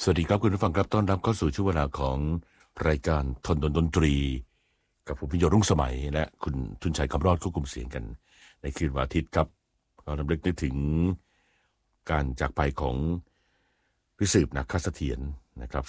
สวัสดีครับคุณผู้ฟังครับต้อนรับเข้าสู่ช่วงเวลาของรายการทนดนตรีกับผมพิยศรุ่งสมัยและคุณทุนชัยคำรอดควบคุมเสียงกันในคืนวันอาทิตย์ครับเรารำลึกนึกถึงการจากไปของพี่สืบนาคเสถียรนะครับ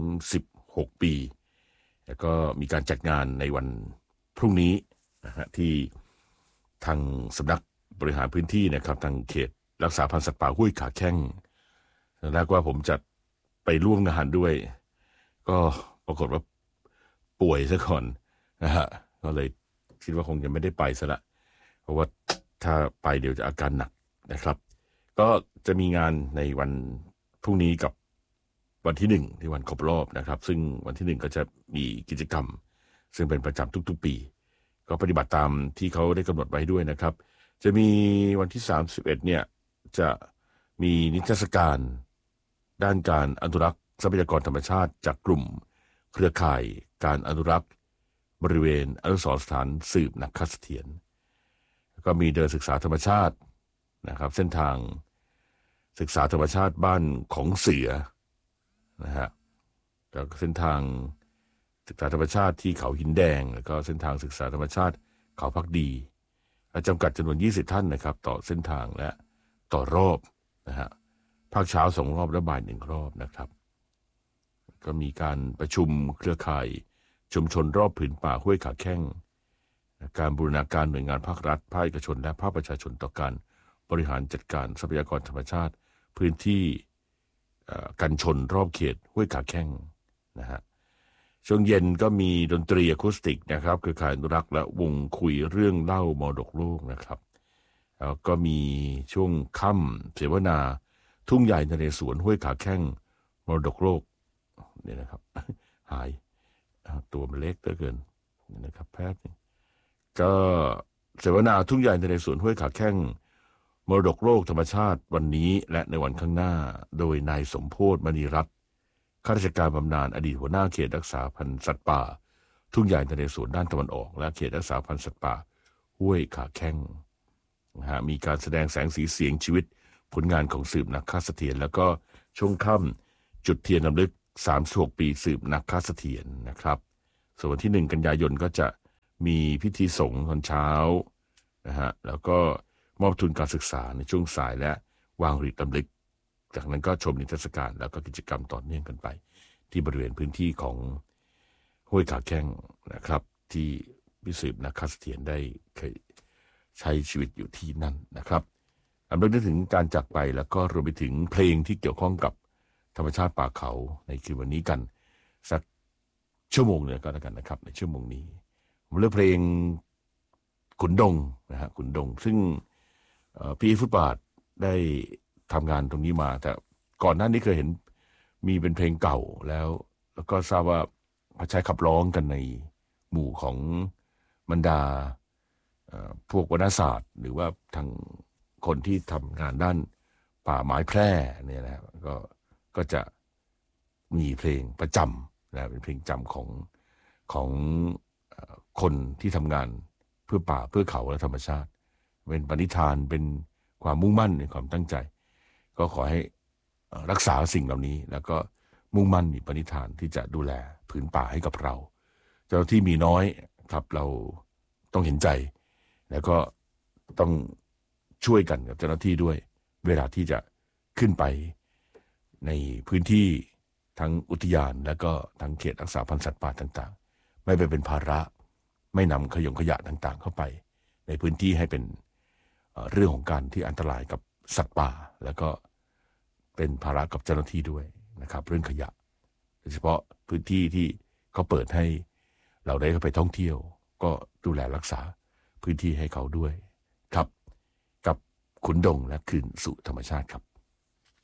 36 ปีแล้วก็มีการจัดงานในวันพรุ่งนี้นะฮะที่ทางสำนักบริหารพื้นที่นะครับทางเขตรักษาพันธุ์สัตว์ป่าห้วยขาแข้งแล้วว่าผมจะไปร่วมงานด้วยก็ปรากฏว่าป่วยซะก่อนนะฮะก็เลยคิดว่าคงจะไม่ได้ไปซะละเพราะว่าถ้าไปเดี๋ยวจะอาการหนักนะครับก็จะมีงานในวันพรุ่งนี้กับวันที่1ที่วันครบรอบนะครับซึ่งวันที่1ก็จะมีกิจกรรมซึ่งเป็นประจำทุกๆปีก็ปฏิบัติตามที่เขาได้กำหนดไว้ด้วยนะครับจะมีวันที่31เนี่ยจะมีนิทรรศการด้านการอนุรักษ์ทรัพยากรธรรมชาติจากกลุ่มเครือข่ายการอนุรักษ์บริเวณอนุสรณ์สถานสืบนาคเสถียรก็มีเดินศึกษาธรรมชาตินะครับเส้นทางศึกษาธรรมชาติบ้านของเสือนะฮะแล้วก็เส้นทางศึกษาธรรมชาติที่เขาหินแดงแล้วก็เส้นทางศึกษาธรรมชาติเขาพักดีจำกัดจำนวน20ท่านนะครับต่อเส้นทางและต่อรอบนะฮะภาคเช้า2 รอบและบ่าย1 รอบนะครับก็มีการประชุมเครือข่ายชุมชนรอบผืนป่าห้วยขาแข้งการบูรณาการหน่วยงานภาครัฐภาคเอกชนและภาคประชาชนต่อการบริหารจัดการทรัพยากรธรรมชาติพื้นที่กันชนรอบเขตห้วยขาแข้งนะฮะช่วงเย็นก็มีดนตรีอะคูสติกนะครับเครือข่ายอนุรักษ์และวงคุยเรื่องเล่ามรดกโลกนะครับแล้วก็มีช่วงค่ำเสวนาทุ่งใหญ่นเรศวรห้วยขาแข้งมรดกโลกเนี่ยนะครับหายตัวมันเล็กเหลือเกินนี่นะครับแป๊บนึงก็เสวนาทุ่งใหญ่นเรศวรห้วยขาแข้งมรดกโลกธรรมชาติวันนี้และในวันข้างหน้าโดยนายสมโพธิ์มณีรัตน์ข้าราชการบำนาญอดีตหัวหน้าเขตรักษาพันธุ์สัตว์ป่าทุ่งใหญ่นเรศวรด้านตะวันออกและเขตรักษาพันธุ์สัตว์ป่าห้วยขาแข้งนะฮะมีการแสดงแสงสีเสียงชีวิตผลงานของสืบนาคเสถียรแล้วก็ช่วงค่ำจุดเทียนรำลึก36 ปีสืบนาคเสถียรนะครับส่วนวันที่1 กันยายนก็จะมีพิธีสงฆ์ตอนเช้านะฮะแล้วก็มอบทุนการศึกษาในช่วงสายและวางหรีดรำลึกจากนั้นก็ชมนิทรรศการแล้วก็กิจกรรมต่อเนื่องกันไปที่บริเวณพื้นที่ของห้วยขาแข้งนะครับที่พี่สืบนาคเสถียรได้เคยใช้ชีวิตอยู่ที่นั่นนะครับรำลึกถึงการจากไปแล้วก็รวมไปถึงเพลงที่เกี่ยวข้องกับธรรมชาติป่าเขาในคืนวันนี้กันสักชั่วโมงนึงก็แล้วกันนะครับในชั่วโมงนี้ผมเลือกเพลงขุนดงนะฮะขุนดงซึ่งพี่ฟุตบาทได้ทำงานตรงนี้มาแต่ก่อนหน้านี้เคยเห็นมีเป็นเพลงเก่าแล้วก็ทราบว่าเขาใช้ขับร้องกันในหมู่ของบรรดาพวกวรรณศาสตร์หรือว่าทางคนที่ทำงานด้านป่าไม้แพร่เนี่ยนะก็จะมีเพลงประจำนะเป็นเพลงจำของคนที่ทำงานเพื่อป่าเพื่อเขาและธรรมชาติเป็นปณิธานเป็นความมุ่งมั่นในความตั้งใจก็ขอให้รักษาสิ่งเหล่านี้แล้วก็มุ่งมั่นมีปณิธานที่จะดูแลผืนป่าให้กับเราเจ้าที่มีน้อยครับเราต้องเห็นใจแล้วก็ต้องช่วยกันกับเจ้าหน้าที่ด้วยเวลาที่จะขึ้นไปในพื้นที่ทั้งอุทยานและก็ทั้งเขตรักษาพันธุ์สัตว์ป่าต่างๆไม่ไปเป็นภาระไม่นำขยะต่างๆเข้าไปในพื้นที่ให้เป็นเรื่องของการที่อันตรายกับสัตว์ป่าแล้วก็เป็นภาระกับเจ้าหน้าที่ด้วยนะครับเรื่องขยะโดยเฉพาะพื้นที่ที่เขาเปิดให้เราได้เข้าไปท่องเที่ยวก็ดูแลรักษาพื้นที่ให้เขาด้วยครับกับขุนดงและคืนสู่ธรรมชาติครับ